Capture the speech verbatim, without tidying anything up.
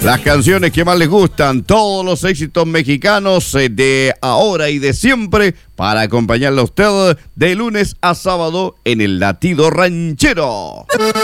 Las canciones que más les gustan, todos los éxitos mexicanos de ahora y de siempre, para acompañarle a usted de lunes a sábado en el Latido Ranchero.